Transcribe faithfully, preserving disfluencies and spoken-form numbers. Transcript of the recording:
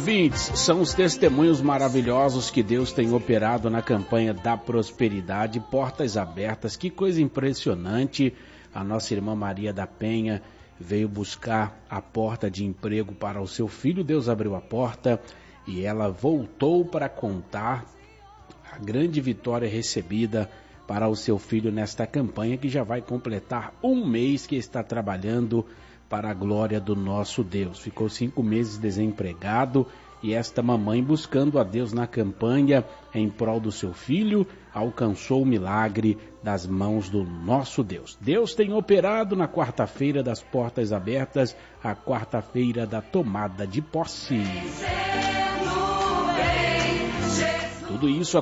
Ouvintes, são os testemunhos maravilhosos que Deus tem operado na campanha da prosperidade, portas abertas. Que coisa impressionante. A nossa irmã Maria da Penha veio buscar a porta de emprego para o seu filho. Deus abriu a porta e ela voltou para contar a grande vitória recebida para o seu filho nesta campanha, que já vai completar um mês que está trabalhando para a glória do nosso Deus. Ficou cinco meses desempregado e esta mamãe, buscando a Deus na campanha em prol do seu filho, alcançou o milagre das mãos do nosso Deus. Deus tem operado na quarta-feira das portas abertas, a quarta-feira da tomada de posse. Tudo isso